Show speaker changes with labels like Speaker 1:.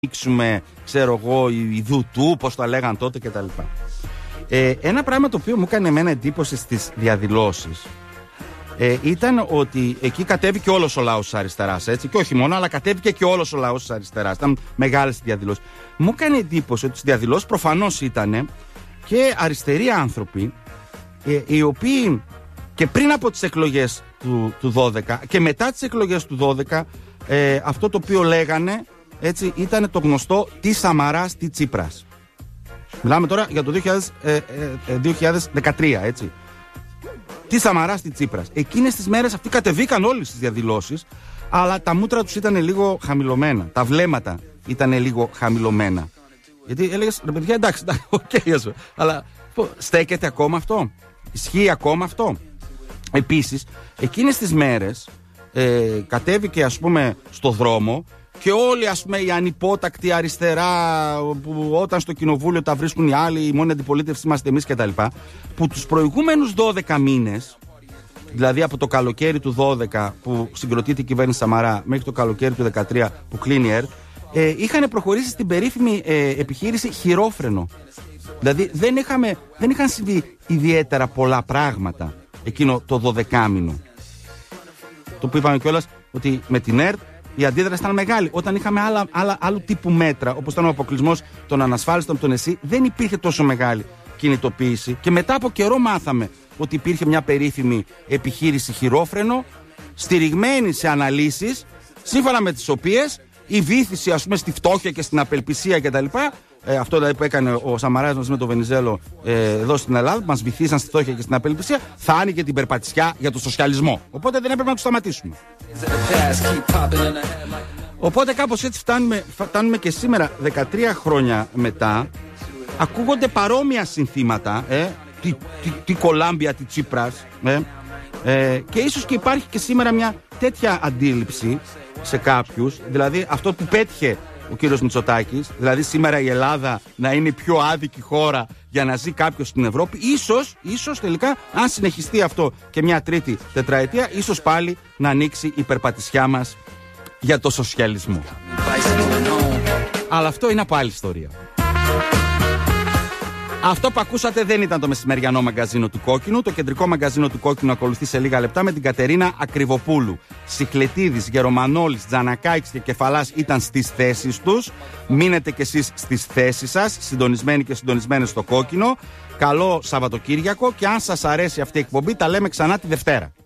Speaker 1: ανοίξουμε, ξέρω εγώ, η Δουτού, πώς τα λέγαν τότε κτλ. Ένα πράγμα το οποίο μου έκανε εμένα εντύπωση στις διαδηλώσεις ήταν ότι εκεί κατέβηκε όλος ο λαός της αριστεράς, έτσι, και όχι μόνο, αλλά κατέβηκε και όλος ο λαός της αριστεράς. Ήταν μεγάλες διαδηλώσεις. Μου έκανε εντύπωση ότι στις διαδηλώσεις προφανώς ήταν και αριστεροί άνθρωποι, οι οποίοι και πριν από τις εκλογές του 12 και μετά τις εκλογές του 12, αυτό το οποίο λέγανε, έτσι, ήταν το γνωστό τι Σαμαράς, τι Τσίπρας. Μιλάμε τώρα για το 2013, έτσι. Τι Σαμαράς, τι Τσίπρας. Εκείνες τις μέρες αυτοί κατεβήκαν όλοι στις διαδηλώσεις, αλλά τα μούτρα τους ήταν λίγο χαμηλωμένα. Τα βλέμματα ήταν λίγο χαμηλωμένα. Γιατί έλεγες, ρε παιδιά, εντάξει, οκ, αλλά στέκεται ακόμα αυτό? Ισχύει ακόμα αυτό? Επίσης, εκείνες τις μέρες κατέβηκε, ας πούμε, στο δρόμο και όλοι, ας πούμε, οι ανυπότακτοι αριστερά, που όταν στο κοινοβούλιο τα βρίσκουν οι άλλοι, η μόνη αντιπολίτευση είμαστε εμείς κτλ., που τους προηγούμενους 12 μήνες, δηλαδή από το καλοκαίρι του 12 που συγκροτείται η κυβέρνηση Σαμαρά μέχρι το καλοκαίρι του 13 που κλείνει η ΕΡΤ, είχαν προχωρήσει στην περίφημη επιχείρηση χειρόφρενο. Δηλαδή δεν είχαν συμβεί ιδιαίτερα πολλά πράγματα εκείνο το 12μήνο. Το που είπαμε κιόλας ότι με την ΕΡΤ η αντίδραση ήταν μεγάλη. Όταν είχαμε άλλου τύπου μέτρα, όπως ήταν ο αποκλεισμός των ανασφάλιστων από τον ΕΣΥ, δεν υπήρχε τόσο μεγάλη κινητοποίηση. Και μετά από καιρό μάθαμε ότι υπήρχε μια περίφημη επιχείρηση χειρόφρενο, στηριγμένη σε αναλύσεις, σύμφωνα με τις οποίες η βύθιση, ας πούμε, στη φτώχεια και στην απελπισία κτλ. Αυτό δηλαδή που έκανε ο Σαμαράς μαζί με τον Βενιζέλο εδώ στην Ελλάδα, μας βυθίσαν στη φτώχεια και στην απελπισία, θα άνοιγε την περπατησιά για τον σοσιαλισμό. Οπότε δεν έπρεπε να τους σταματήσουμε. Οπότε κάπως έτσι φτάνουμε και σήμερα, 13 χρόνια μετά, ακούγονται παρόμοια συνθήματα, τι Κολάμπια, τι Τσίπρας, και ίσως και υπάρχει και σήμερα μια τέτοια αντίληψη σε κάποιους, δηλαδή αυτό που πέτυχε ο κύριος Μητσοτάκης, δηλαδή σήμερα η Ελλάδα να είναι η πιο άδικη χώρα για να ζει κάποιος στην Ευρώπη, ίσως τελικά, αν συνεχιστεί αυτό και μια τρίτη τετραετία, ίσως πάλι να ανοίξει η περπατησιά μας για το σοσιαλισμό. Αλλά αυτό είναι από άλλη ιστορία. Αυτό που ακούσατε δεν ήταν το μεσημεριανό μαγκαζίνο του Κόκκινου. Το κεντρικό μαγκαζίνο του Κόκκινου ακολουθεί σε λίγα λεπτά με την Κατερίνα Ακριβοπούλου. Σιχλετίδης, Γερομανόλης, Τζανακάκης και Κεφαλάς ήταν στις θέσεις τους. Μείνετε κι εσείς στις θέσεις σας, συντονισμένοι και συντονισμένες στο Κόκκινο. Καλό Σαββατοκύριακο και αν σας αρέσει αυτή η εκπομπή, τα λέμε ξανά τη Δευτέρα.